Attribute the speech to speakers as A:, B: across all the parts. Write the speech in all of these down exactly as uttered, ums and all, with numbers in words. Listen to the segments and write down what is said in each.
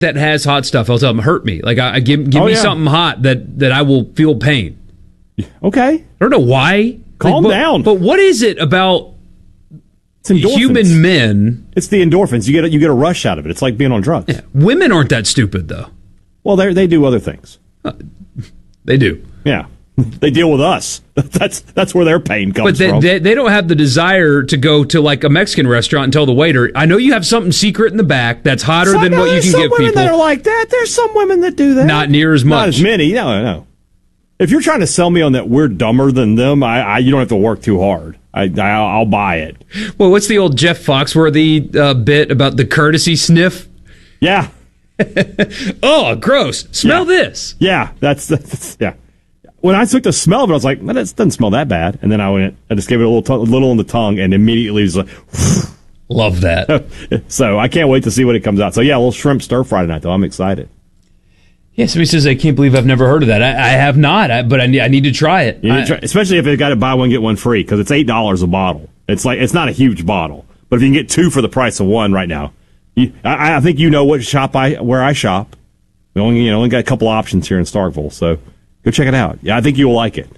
A: that has hot stuff, I'll tell them, hurt me. Like, I, I give give
B: oh,
A: me
B: yeah.
A: something hot that, that I will feel pain.
B: Okay.
A: I don't know why.
B: Calm
A: like, but,
B: down.
A: But what is it about
B: it's endorphins.
A: Human men?
B: It's the endorphins. You get a, you get a rush out of it. It's like being on drugs.
A: Yeah. Women aren't that stupid, though.
B: Well, they they do other things.
A: Uh, they do.
B: Yeah. They deal with us. That's that's where their pain comes
A: but they,
B: from.
A: They, they don't have the desire to go to like a Mexican restaurant and tell the waiter, I know you have something secret in the back that's hotter
B: some,
A: than what you can
B: some
A: give
B: women
A: people.
B: That are like that. There's some women that do that.
A: Not near as much.
B: Not as many. No, no. If you're trying to sell me on that we're dumber than them, I, I you don't have to work too hard. I, I I'll buy it.
A: Well, what's the old Jeff Foxworthy uh, bit about the courtesy sniff?
B: Yeah.
A: Oh, gross. Smell
B: yeah.
A: this.
B: Yeah, that's, that's yeah. When I took the smell of it, I was like, well, that doesn't smell that bad. And then I went, I just gave it a little, t- a little on the tongue, and immediately it was like,
A: love that.
B: So I can't wait to see what it comes out. So yeah, a little shrimp stir fry tonight, though. I'm excited.
A: Yeah, somebody says, I can't believe I've never heard of that. I, I have not, I, but I need, I need to try it.
B: You need
A: I,
B: to try, especially if they got to buy one, get one free, because it's eight dollars a bottle. It's like, it's not a huge bottle, but if you can get two for the price of one right now, you, I, I think you know what shop I, where I shop. We only, you know, only got a couple options here in Starkville, so go check it out. Yeah, I think you'll like it.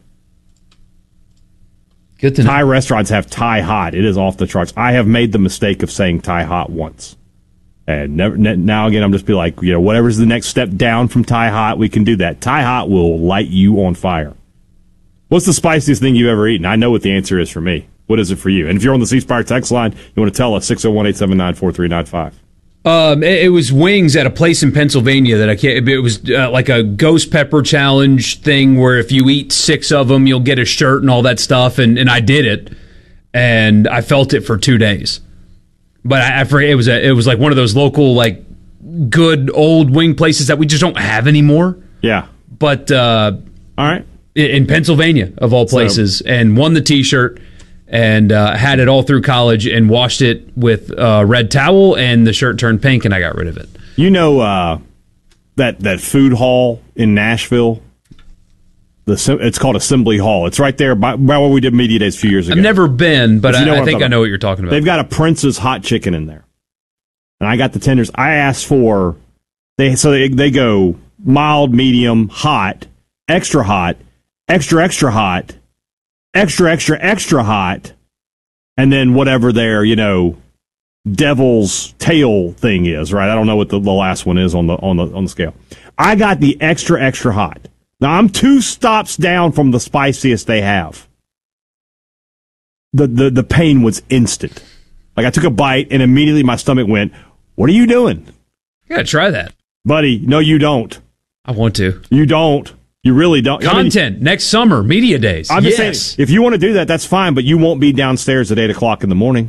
A: Good to know.
B: Thai restaurants have Thai hot. It is off the charts. I have made the mistake of saying Thai hot once. And never, now again, I'm just be like, you know, whatever's the next step down from Thai hot, we can do that. Thai hot will light you on fire. What's the spiciest thing you've ever eaten? I know what the answer is for me. What is it for you? And if you're on the C Spire text line, you want to tell us, six oh one, eight seven nine, four three nine five.
A: Um, it, it was wings at a place in Pennsylvania that I can't. It was uh, like a ghost pepper challenge thing where if you eat six of them, you'll get a shirt and all that stuff. And, and I did it, and I felt it for two days. But I, I forget, it was a, it was like one of those local like good old wing places that we just don't have anymore.
B: Yeah.
A: But uh,
B: all right,
A: in, in Pennsylvania of all places, so, and won the T-shirt. And uh, had it all through college and washed it with a uh, red towel, and the shirt turned pink, and I got rid of it.
B: You know uh, that that food hall in Nashville? The It's called Assembly Hall. It's right there by, by where we did Media Days a few years ago.
A: I've never been, but, but you know I, I think I know what you're talking about.
B: They've got a Prince's hot chicken in there. And I got the tenders. I asked for, they so they, they go mild, medium, hot, extra hot, extra, extra hot, extra, extra, extra hot, and then whatever their, you know, devil's tail thing is, right? I don't know what the, the last one is on the on the on the scale. I got the extra, extra hot. Now I'm two stops down from the spiciest they have. The the the pain was instant. Like I took a bite and immediately my stomach went, "What are you doing?"
A: You gotta try that,
B: buddy. No, you don't.
A: I want to.
B: You don't. You really don't.
A: Content, I mean, next summer, Media Days.
B: I'm just
A: yes.
B: saying, if you want to do that, that's fine, but you won't be downstairs at eight o'clock in the morning.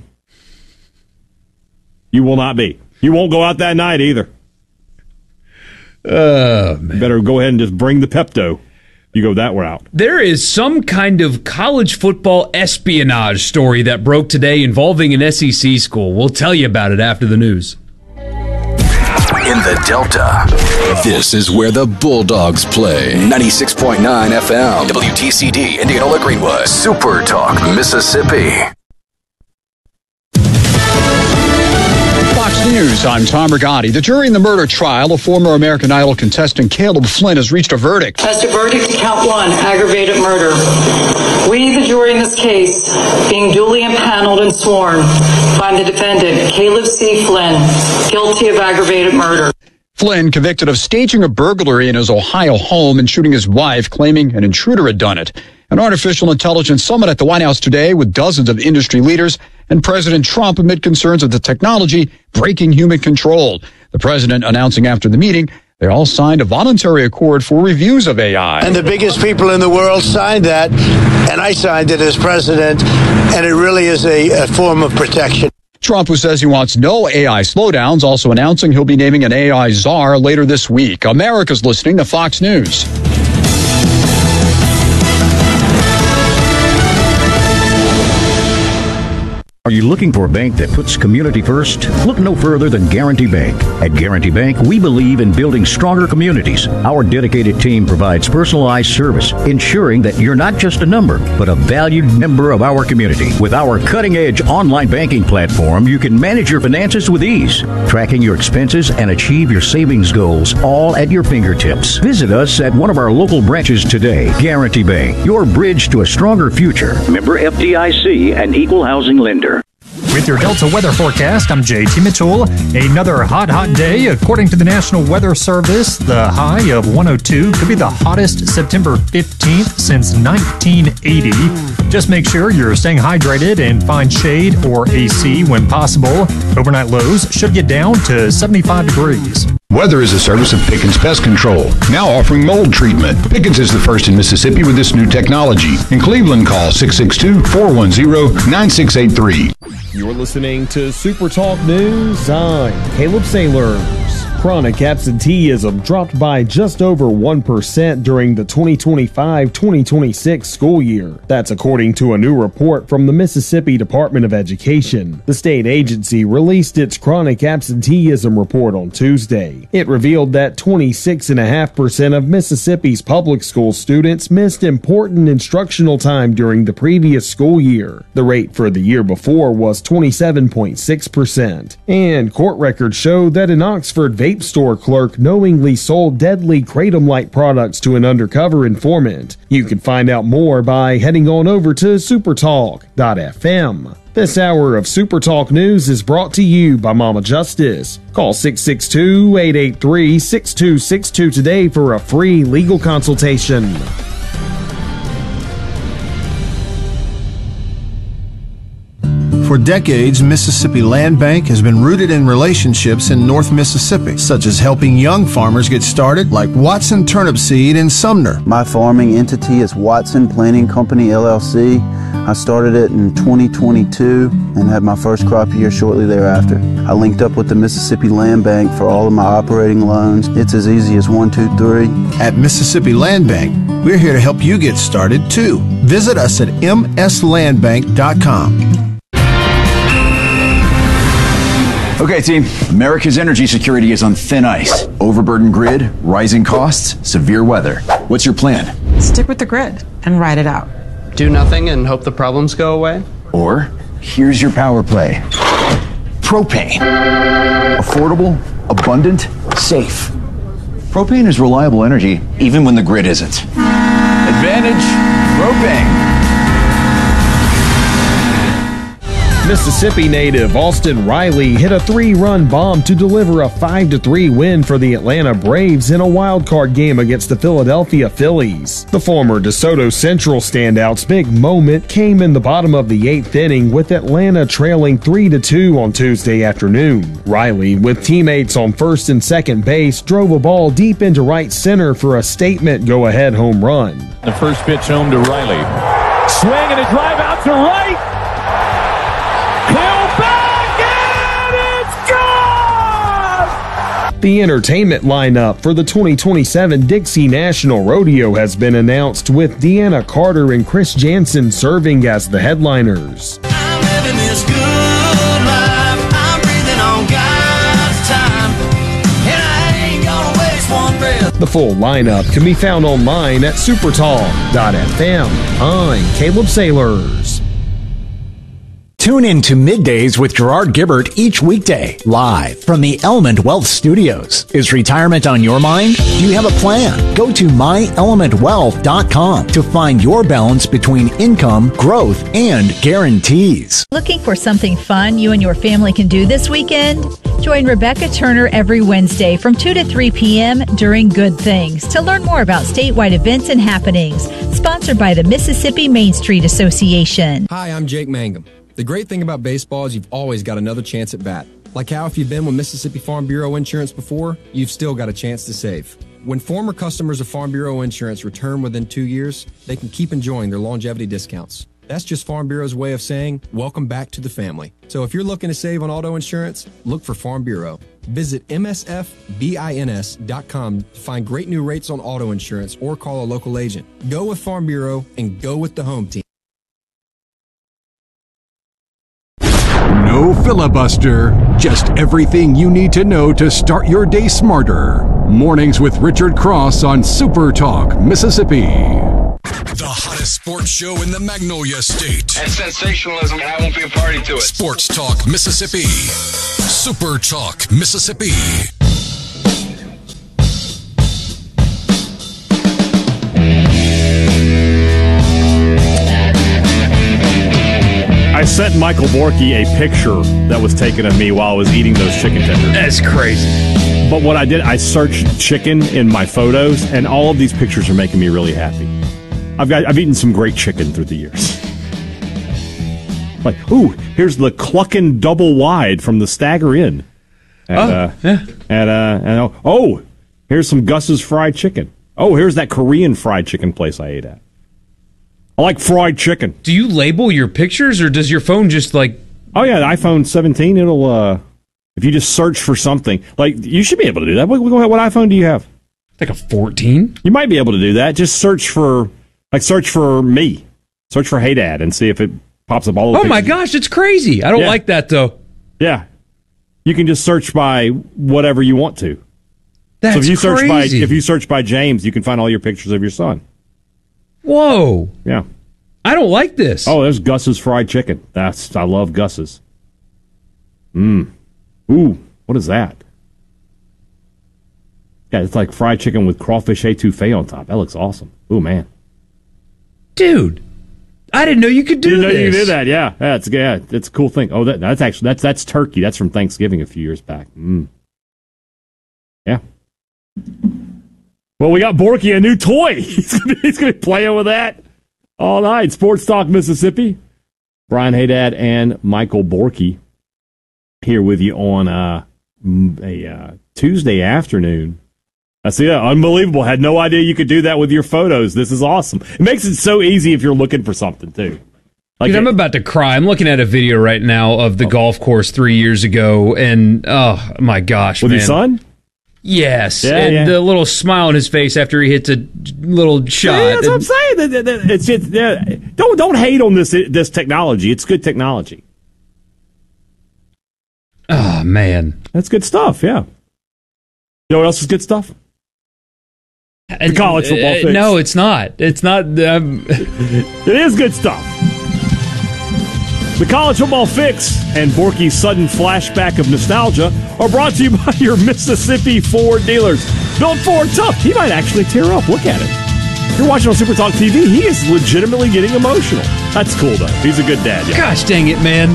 B: You will not be. You won't go out that night either.
A: Oh, man.
B: You better go ahead and just bring the Pepto. You go that route.
A: There is some kind of college football espionage story that broke today involving an S E C school. We'll tell you about it after the news.
C: In the Delta, this is where the Bulldogs play. ninety-six point nine F M, W T C D, Indianola Greenwood, Super Talk, Mississippi.
D: Fox News, I'm Tom Rigotti. The jury in the murder trial of former American Idol contestant Caleb Flynn has reached a verdict.
E: As to verdict to count one, aggravated murder. We, the jury in this case, being duly impaneled and sworn, find the defendant, Caleb C. Flynn, guilty of aggravated murder.
D: Flynn convicted of staging a burglary in his Ohio home and shooting his wife, claiming an intruder had done it. An artificial intelligence summit at the White House today with dozens of industry leaders and President Trump amid concerns of the technology breaking human control. The president announcing after the meeting they all signed a voluntary accord for reviews of A I.
F: And the biggest people in the world signed that, and I signed it as president, and it really is a, a form of protection.
D: Trump, who says he wants no A I slowdowns, also announcing he'll be naming an A I czar later this week. America's listening to Fox News.
G: Are you looking for a bank that puts community first? Look no further than Guarantee Bank. At Guarantee Bank, we believe in building stronger communities. Our dedicated team provides personalized service, ensuring that you're not just a number, but a valued member of our community. With our cutting-edge online banking platform, you can manage your finances with ease, tracking your expenses and achieve your savings goals, all at your fingertips. Visit us at one of our local branches today. Guarantee Bank, your bridge to a stronger future. Member F D I C and Equal Housing Lender.
H: With your Delta weather forecast, I'm J T Mitchell. Another hot, hot day. According to the National Weather Service, the high of one oh two could be the hottest September fifteenth since nineteen eighty. Just make sure you're staying hydrated and find shade or A C when possible. Overnight lows should get down to seventy-five degrees.
I: Weather is a service of Pickens Pest Control, now offering mold treatment. Pickens is the first in Mississippi with this new technology. In Cleveland, call six six two, four one zero, nine six eight three.
B: You're listening to Super Talk News. I'm Caleb Sailors. Chronic absenteeism dropped by just over one percent during the twenty twenty-five twenty twenty-six school year. That's according to a new report from the Mississippi Department of Education. The state agency released its chronic absenteeism report on Tuesday. It revealed that twenty-six point five percent of Mississippi's public school students missed important instructional time during the previous school year. The rate for the year before was twenty-seven point six percent. And court records show that an Oxford vape store clerk knowingly sold deadly Kratom-like products to an undercover informant. You can find out more by heading on over to supertalk dot f m. This hour of Super Talk News is brought to you by Mama Justice. Call six six two, eight eight three, six two six two today for a free legal consultation.
J: For decades, Mississippi Land Bank has been rooted in relationships in North Mississippi, such as helping young farmers get started, like Watson Turnip Seed in Sumner.
K: My farming entity is Watson Planting Company, L L C. I started it in twenty twenty-two and had my first crop year shortly thereafter. I linked up with the Mississippi Land Bank for all of my operating loans. It's as easy as one, two, three.
J: At Mississippi Land Bank, we're here to help you get started, too. Visit us at m s land bank dot com.
L: Okay, team, America's energy security is on thin ice. Overburdened grid, rising costs, severe weather. What's your plan?
M: Stick with the grid and ride it out.
N: Do nothing and hope the problems go away?
L: Or, here's your power play. Propane. Affordable, abundant, safe. Propane is reliable energy, even when the grid isn't. Advantage propane.
B: Mississippi native Austin Riley hit a three-run bomb to deliver a five to three win for the Atlanta Braves in a wild-card game against the Philadelphia Phillies. The former DeSoto Central standout's big moment came in the bottom of the eighth inning, with Atlanta trailing three to two on Tuesday afternoon. Riley, with teammates on first and second base, drove a ball deep into right center for a statement go-ahead home run.
O: The first pitch home to Riley. Swing and a drive out to right.
B: The entertainment lineup for the twenty twenty-seven Dixie National Rodeo has been announced, with Deanna Carter and Chris Jansen serving as the headliners.
P: I'm living this good life. I'm breathing on God's time, and I ain't gonna waste one breath.
B: The full lineup can be found online at supertalk dot f m. I'm Caleb Sailors.
Q: Tune in to Middays with Gerard Gibbert each weekday, live from the Element Wealth Studios. Is retirement on your mind? Do you have a plan? Go to my element wealth dot com to find your balance between income, growth, and guarantees.
R: Looking for something fun you and your family can do this weekend? Join Rebecca Turner every Wednesday from two to three p.m. during Good Things to learn more about statewide events and happenings. Sponsored by the Mississippi Main Street Association.
S: Hi, I'm Jake Mangum. The great thing about baseball is you've always got another chance at bat. Like how if you've been with Mississippi Farm Bureau Insurance before, you've still got a chance to save. When former customers of Farm Bureau Insurance return within two years, they can keep enjoying their longevity discounts. That's just Farm Bureau's way of saying, welcome back to the family. So if you're looking to save on auto insurance, look for Farm Bureau. Visit m s f bins dot com to find great new rates on auto insurance or call a local agent. Go with Farm Bureau and go with the home team.
I: filibuster, just everything you need to know to start your day smarter. Mornings with Richard Cross on Super Talk, Mississippi.
C: The hottest sports show in the Magnolia State.
T: That's sensationalism, and I won't be a party to it.
C: Sports Talk Mississippi. Super Talk Mississippi.
B: I sent Michael Borky a picture that was taken of me while I was eating those chicken tenders.
A: That's crazy.
B: But what I did, I searched chicken in my photos, and all of these pictures are making me really happy. I've got, I've eaten some great chicken through the years. Like, ooh, here's the Cluckin' Double Wide from the Stagger Inn. At,
A: oh,
B: uh,
A: yeah.
B: At, uh, and, oh, here's some Gus's fried chicken. Oh, here's that Korean fried chicken place I ate at. I like fried chicken.
A: Do you label your pictures, or does your phone just like...
B: Oh, yeah, the iPhone seventeen, it'll, uh, if you just search for something, like, you should be able to do that. What, what, what iPhone do you have?
A: Like a fourteen?
B: You might be able to do that. Just search for, like, search for me. Search for Hey Dad and see if it pops up all the
A: Oh,
B: pictures.
A: my gosh, it's crazy. I don't
B: Yeah.
A: like that, though.
B: Yeah. You can just search by whatever you want to.
A: That's
B: so if you search by
A: crazy.
B: if you search by James, you can find all your pictures of your son.
A: Whoa.
B: Yeah.
A: I don't like this.
B: Oh, there's Gus's fried chicken. That's I love Gus's. Mmm. Ooh, what is that? Yeah, it's like fried chicken with crawfish etouffee on top. That looks awesome. Ooh, man.
A: Dude, I didn't know you could do
B: you know
A: this.
B: you did that, yeah. Yeah, it's, yeah, it's a cool thing. Oh, that, that's actually that's that's turkey. That's from Thanksgiving a few years back. Mm. Yeah. Well, we got Borky a new toy. He's gonna, he's gonna be playing with that all night. Sports Talk Mississippi. Brian Haydad and Michael Borky here with you on uh, a uh, Tuesday afternoon. I see that. Unbelievable. Had no idea you could do that with your photos. This is awesome. It makes it so easy if you're looking for something, too. Like
A: Dude,
B: it,
A: I'm about to cry. I'm looking at a video right now of the oh. golf course three years ago, and oh, my gosh,
B: with
A: man.
B: your son?
A: Yes.
B: Yeah,
A: and
B: yeah.
A: the little smile on his face after he hits a little shot.
B: Yeah, that's what I'm saying. It's, it's, yeah. Don't, don't hate on this, this technology. It's good technology.
A: Oh, man.
B: That's good stuff, yeah. You know what else is good stuff? The college football
A: uh,
B: fix.
A: No, it's not. It's not. Um...
B: it is good stuff. The college football fix and Borky's sudden flashback of nostalgia are brought to you by your Mississippi Ford dealers. Built Ford tough. He might actually tear up. Look at it. You're watching on Super Talk T V. He is legitimately getting emotional. That's cool, though. He's a good dad. Yeah.
A: Gosh dang it, man.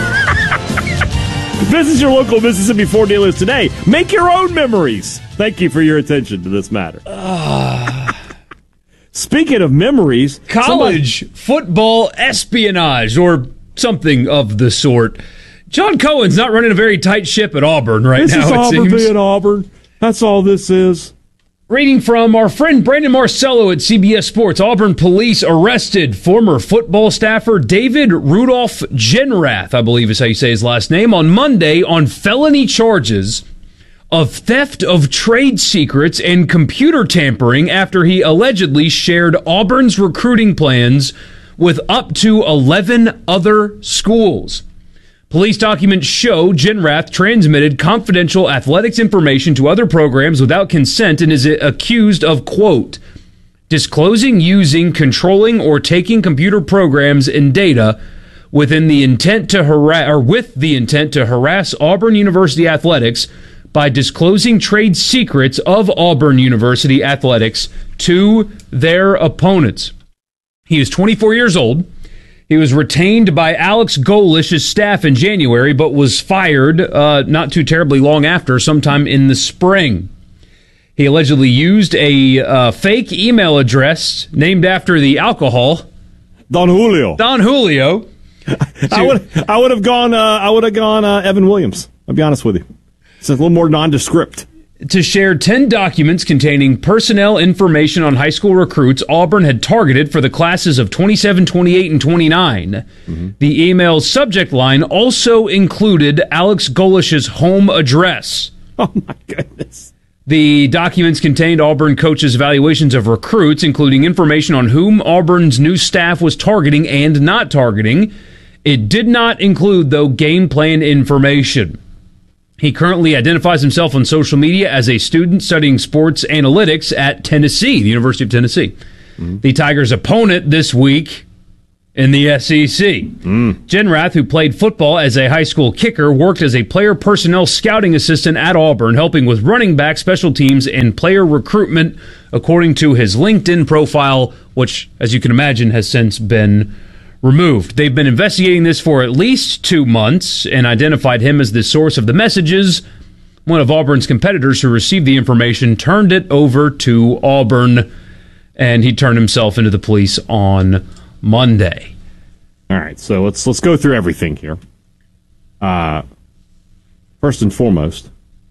B: Visit your local Mississippi Ford dealers today. Make your own memories. Thank you for your attention to this matter.
A: Uh,
B: Speaking of memories,
A: college somebody... football espionage or something of the sort. John Cohen's not running a very tight ship at Auburn right
B: this
A: now,
B: is
A: it
B: Auburn
A: seems.
B: being Auburn. That's all this is.
A: Reading from our friend Brandon Marcello at C B S Sports, Auburn police arrested former football staffer David Rudolph Genrath, I believe is how you say his last name, on Monday on felony charges of theft of trade secrets and computer tampering after he allegedly shared Auburn's recruiting plans with up to eleven other schools. Police documents show Genrath transmitted confidential athletics information to other programs without consent and is accused of, quote, disclosing, using, controlling, or taking computer programs and data within the intent to harass or with the intent to harass Auburn University athletics by disclosing trade secrets of Auburn University athletics to their opponents. He is twenty-four years old. He was retained by Alex Golish's staff in January, but was fired uh, not too terribly long after, sometime in the spring. He allegedly used a uh, fake email address named after the alcohol,
B: Don Julio.
A: Don Julio.
B: I would, I would have gone. Uh, I would have gone uh, Evan Williams. I'll be honest with you. It's a little more nondescript.
A: To share ten documents containing personnel information on high school recruits Auburn had targeted for the classes of twenty-seven, twenty-eight, and twenty-nine. Mm-hmm. The email's subject line also included Alex Golish's home address.
B: Oh, my goodness.
A: The documents contained Auburn coaches' evaluations of recruits, including information on whom Auburn's new staff was targeting and not targeting, It did not include, though, game plan information. He currently identifies himself on social media as a student studying sports analytics at Tennessee, the University of Tennessee. Mm-hmm. The Tigers' opponent this week in the S E C. Mm. Genrath, who played football as a high school kicker, worked as a player personnel scouting assistant at Auburn, helping with running back, special teams, and player recruitment, according to his LinkedIn profile, which, as you can imagine, has since been removed. They've been investigating this for at least two months and identified him as the source of the messages. One of Auburn's competitors who received the information turned it over to Auburn, and he turned himself into the police on Monday.
B: All right, so let's let's go through everything here. Uh, first and foremost,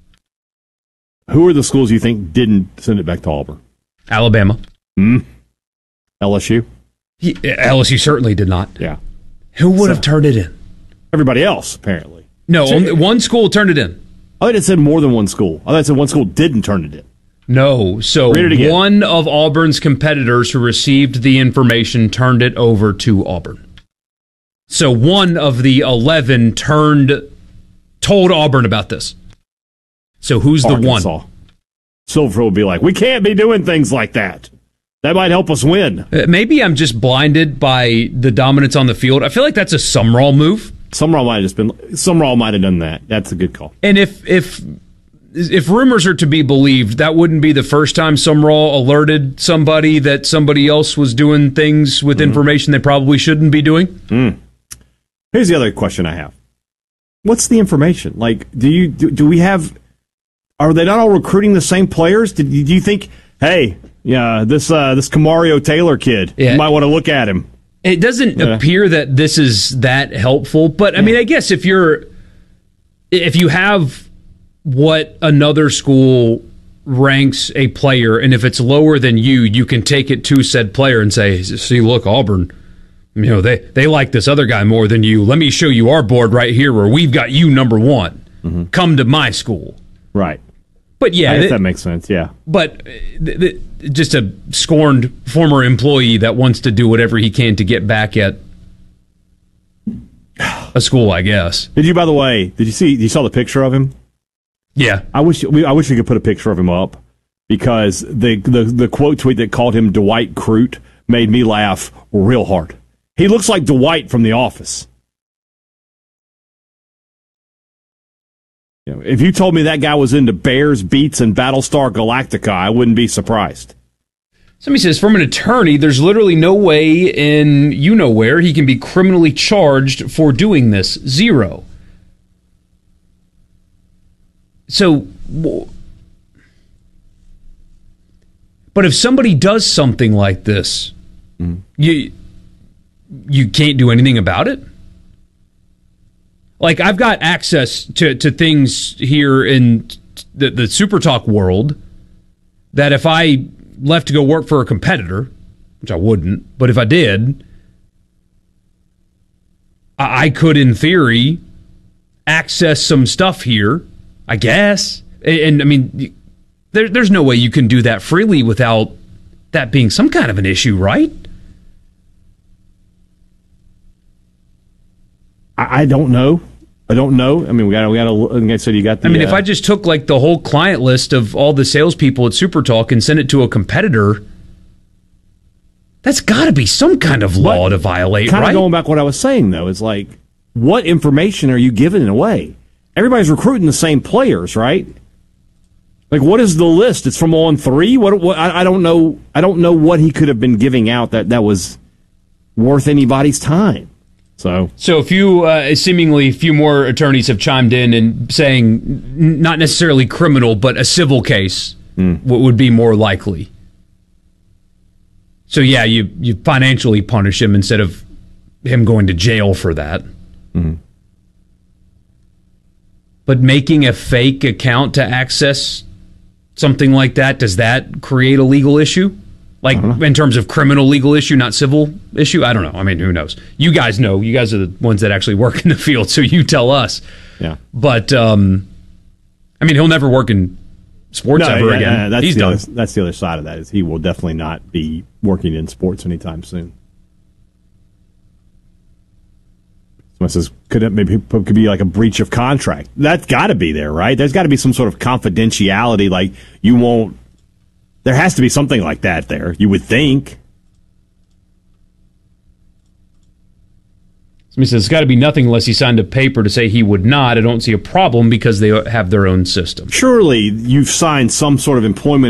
B: who are the schools you think didn't send it back to Auburn?
A: Alabama.
B: Hmm. L S U?
A: He, L S U certainly did not.
B: Yeah.
A: Who would
B: So-
A: have turned it in?
B: Everybody else, apparently.
A: No, only one school turned it in.
B: I thought it said more than one school. I thought it said one school didn't turn it in.
A: No, so
B: Read it again.
A: one of Auburn's competitors who received the information turned it over to Auburn. So one of the eleven turned, told Auburn about this. So who's the one?
B: Arkansas. Silver will be like, we can't be doing things like that. That might help us win.
A: Uh, Maybe I'm just blinded by the dominance on the field. I feel like that's a Sumrall move.
B: Sumrall might have just been. Sumrall might have done that. That's a good call.
A: And if if if rumors are to be believed, that wouldn't be the first time Sumrall alerted somebody that somebody else was doing things with mm. information they probably shouldn't be doing.
B: Mm. Here's the other question I have: what's the information? Like, do you do, do we have? Are they not all recruiting the same players? Did, do you think, hey, yeah, this uh, this Camario Taylor kid, yeah. you might want to look at him?
A: It doesn't yeah. appear that this is that helpful, but I yeah. mean, I guess if you're if you have what another school ranks a player, and if it's lower than you, you can take it to said player and say, see, look, Auburn, you know, they, they like this other guy more than you. Let me show you our board right here where we've got you number one. Mm-hmm. Come to my school.
B: Right.
A: But yeah,
B: I guess
A: th-
B: that makes sense, yeah.
A: But th- th- just a scorned former employee that wants to do whatever he can to get back at a school, I guess.
B: Did you, by the way, did you see, you saw the picture of him?
A: Yeah.
B: I wish we, I wish we could put a picture of him up, because the, the, the quote tweet that called him Dwight Crute made me laugh real hard. He looks like Dwight from The Office. You know, if you told me that guy was into Bears, Beats, and Battlestar Galactica, I wouldn't be surprised.
A: Somebody says, from an attorney, there's literally no way in you-know-where he can be criminally charged for doing this. Zero. So, but if somebody does something like this, mm. you you can't do anything about it? Like, I've got access to, to things here in the, the Super Talk world that if I left to go work for a competitor, which I wouldn't, but if I did, I, I could, in theory, access some stuff here, I guess. And, and I mean, there, there's no way you can do that freely without that being some kind of an issue, right?
B: I, I don't know. I don't know. I mean, we got we got to. Like I said, you got the.
A: I mean,
B: uh,
A: if I just took like the whole client list of all the salespeople at Super Talk and sent it to a competitor, that's got to be some kind of law to violate,
B: kind
A: right?
B: Kind of going back what I was saying, though, is like, what information are you giving away? Everybody's recruiting the same players, right? Like, what is the list? It's from On Three. What? what I, I don't know. I don't know what he could have been giving out that that was worth anybody's time. So,
A: so a few, uh, seemingly a few more attorneys have chimed in and saying n- not necessarily criminal, but a civil case mm. w- would be more likely. So yeah, you you financially punish him instead of him going to jail for that. Mm-hmm. But making a fake account to access something like that, does that create a legal issue? Like, in terms of criminal legal issue, not civil issue? I don't know. I mean, who knows? You guys know. You guys are the ones that actually work in the field, so you tell us.
B: Yeah.
A: But, um, I mean, he'll never work in sports
B: no,
A: ever
B: yeah,
A: again.
B: Yeah, that's
A: He's
B: the
A: done.
B: Other, that's the other side of that, is he will definitely not be working in sports anytime soon. Someone says, could it maybe could be like a breach of contract? That's got to be there, right? There's got to be some sort of confidentiality, like you won't. There has to be something like that there, you would think.
A: Somebody says, it's got to be nothing unless he signed a paper to say he would not. I don't see a problem because they have their own system.
B: Surely you've signed some sort of employment